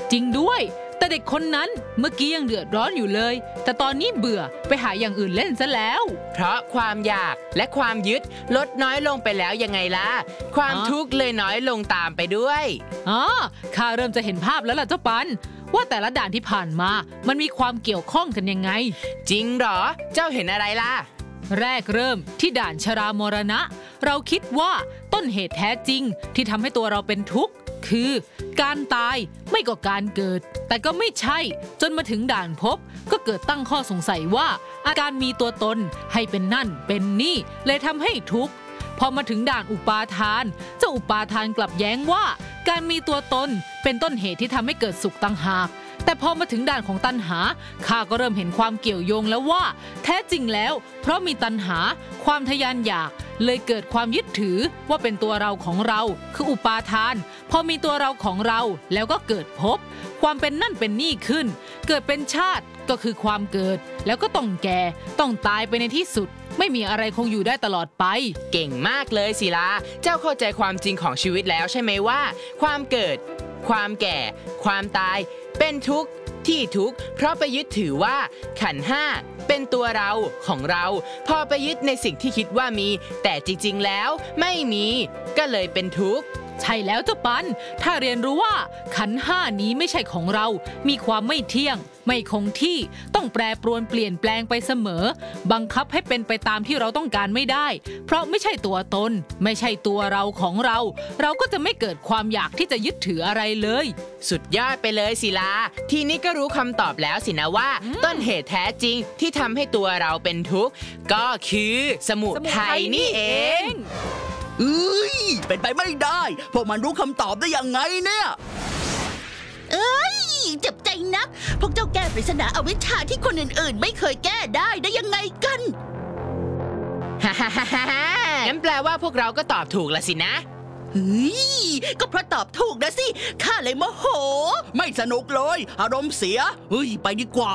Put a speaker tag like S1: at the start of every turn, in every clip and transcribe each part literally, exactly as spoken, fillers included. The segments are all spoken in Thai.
S1: จริงด้วยแต่เด็กคนนั้นเมื่อกี้ยังเดือดร้อนอยู่เลยแต่ตอนนี้เบื่อไปหาอย่างอื่นเล่นซะแล้ว
S2: เพราะความอยากและความยึดลดน้อยลงไปแล้วยังไงล่ะความทุกข์เลยน้อยลงตามไปด้วย
S1: อ๋อข้าเริ่มจะเห็นภาพแล้วล่ะเจ้าปันว่าแต่ละด่านที่ผ่านมามันมีความเกี่ยวข้องกันยังไง
S2: จริงหรอเจ้าเห็นอะไรล่ะ
S1: แรกเริ่มที่ด่านชรามรณะเราคิดว่าต้นเหตุแท้จริงที่ทำให้ตัวเราเป็นทุกข์คือการตายไม่ก็การเกิดแต่ก็ไม่ใช่จนมาถึงด่านพบก็เกิดตั้งข้อสงสัยว่าอาการมีตัวตนให้เป็นนั่นเป็นนี่เลยทำให้ทุกข์พอมาถึงด่านอุปาทานเจ้าอุปาทานกลับแย้งว่าการมีตัวตนเป็นต้นเหตุที่ทำให้เกิดสุขต่างหากแต่พอมาถึงด่านของตัณหาข้าก็เริ่มเห็นความเกี่ยวโยงแล้วว่าแท้จริงแล้วเพราะมีตัณหาความทะยานอยากเลยเกิดความยึดถือว่าเป็นตัวเราของเราคืออุปาทานพอมีตัวเราของเราแล้วก็เกิดภพความเป็นนั่นเป็นนี่ขึ้นเกิดเป็นชาติก็คือความเกิดแล้วก็ต้องแก่ต้องตายไปในที่สุดไม่มีอะไรคงอยู่ได้ตลอดไป
S2: เก่งมากเลยศิลาเจ้าเข้าใจความจริงของชีวิตแล้วใช่ไหมว่าความเกิดความแก่ความตายเป็นทุกข์ที่ทุกข์เพราะไปยึดถือว่าขันธ์ห้าเป็นตัวเราของเราพอไปยึดในสิ่งที่คิดว่ามีแต่จริงๆแล้วไม่มีก็เลยเป็นทุกข์
S1: ใช่แล้วเจ้าปันถ้าเรียนรู้ว่าขันธ์ห้านี้ไม่ใช่ของเรามีความไม่เที่ยงไม่คงที่ต้องแปรปรวนเปลี่ยนแปลงไปเสมอบังคับให้เป็นไปตามที่เราต้องการไม่ได้เพราะไม่ใช่ตัวตนไม่ใช่ตัวเราของเราเราก็จะไม่เกิดความอยากที่จะยึดถืออะไรเลย
S2: สุดยอดไปเลยศิลาทีนี้ก็รู้คำตอบแล้วสินะว่าต้นเหตุแท้จริงที่ทำให้ตัวเราเป็นทุกข์ก็คือสมุทัยนี่เอง
S3: เอ้ยเป็นไปไม่ได้พวกมันรู้คำตอบได้ยังไงเนี่ย
S4: เอ้ยเจ็บใจนักพวกเจ้าแก้ปริศนาอวิชชาที่คนอื่นๆไม่เคยแก้ได้ได้ยังไงกัน
S2: ฮ่าฮ่าฮ่าฮ่างั้นแปลว่าพวกเราก็ตอบถูกละสินะ
S4: เฮ้ยก็เพราะตอบถูกนะสิข้าเลยโมโห
S3: ไม่สนุกเลยอารมณ์เสียเฮ้ยไปดีกว่า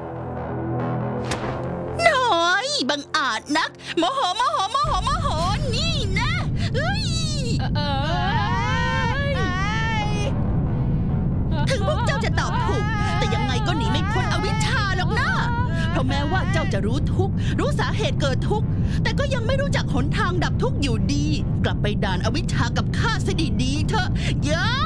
S4: น้อยบังอาจนักโมโหโมโหโมโหโมโหนี่นะเฮ้ยถึงพวกเจ้าจะตอบถูกแต่ยังไงก็หนีไม่พ้นอวิชชาหรอกนะเพราะแม้ว่าเจ้าจะรู้ทุกข์รู้สาเหตุเกิดทุกข์แต่ก็ยังไม่รู้จักหนทางดับทุกข์อยู่ดีกลับไปด่านอวิชชากับข้าซะดีๆเถอะเยอะ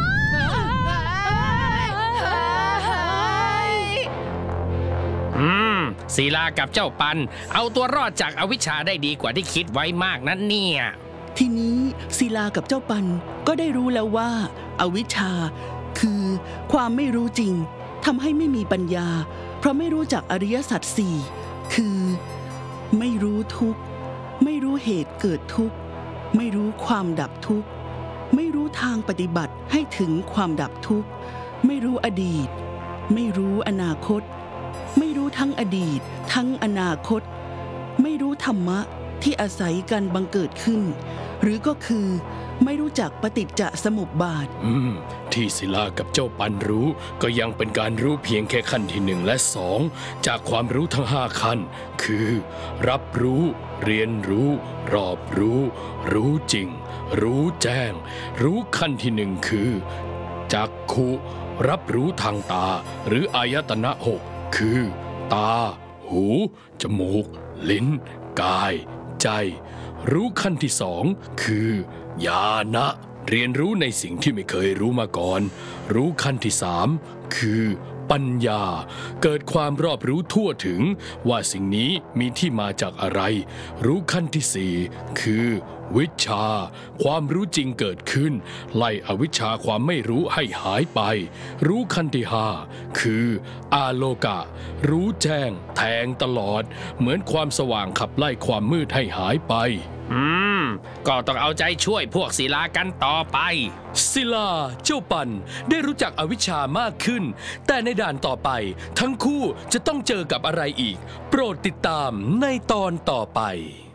S5: อืมศิลากับเจ้าปันเอาตัวรอดจากอวิชชาได้ดีกว่าที่คิดไว้มากนั่นเนี่ย
S3: ทีนี้ศิลากับเจ้าปันก็ได้รู้แล้วว่าอวิชชาคือความไม่รู้จริงทำให้ไม่มีปัญญาเพราะไม่รู้จักอริยสัจสี่คือไม่รู้ทุกข์ไม่รู้เหตุเกิดทุกข์ไม่รู้ความดับทุกข์ไม่รู้ทางปฏิบัติให้ถึงความดับทุกข์ไม่รู้อดีตไม่รู้อนาคตไม่รู้ทั้งอดีตทั้งอนาคตไม่รู้ธรรมะที่อาศัยกันบังเกิดขึ้นหรือก็คือไม่รู้จักปฏิจจสมุปบาท
S6: อืมที่ศิลากับเจ้าปันรู้ก็ยังเป็นการรู้เพียงแค่ขั้นที่หนึ่งและสองจากความรู้ทั้งห้าขั้นคือรับรู้เรียนรู้รอบรู้รู้จริงรู้แจ้งรู้ขั้นที่หนึ่งคือจักขุรับรู้ทางตาหรืออายตนะหกคือตาหูจมูกลิ้นกายใจรู้ขั้นที่สองคือญาณะเรียนรู้ในสิ่งที่ไม่เคยรู้มาก่อนรู้ขั้นที่สามคือปัญญาเกิดความรอบรู้ทั่วถึงว่าสิ่งนี้มีที่มาจากอะไรรู้ขั้นที่สี่คือวิชชาความรู้จริงเกิดขึ้นไล่อวิชชาความไม่รู้ให้หายไปรู้ขั้นที่ห้าคืออาโลกะรู้แจ้งแทงตลอดเหมือนความสว่างขับไล่ความมืดให้หายไป
S5: อืมก็ต้องเอาใจช่วยพวกศิลากันต่อไป
S6: ศิลาเจ้าปันได้รู้จักอวิชชามากขึ้นแต่ในด่านต่อไปทั้งคู่จะต้องเจอกับอะไรอีกโปรดติดตามในตอนต่อไป